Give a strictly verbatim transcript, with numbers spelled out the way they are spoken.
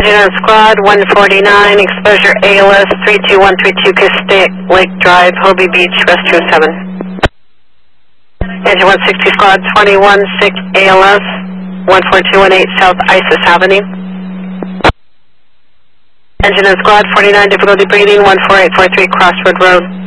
Engine on Squad one forty-nine, exposure A L S three two one three two, Castaic Lake Drive, Hobie Beach, restroom seven. Engine one sixty Squad twenty-one six A L S one four two one eight South Isis Avenue. Engine on Squad forty-nine, difficulty breathing one four eight four three Crossroad Road.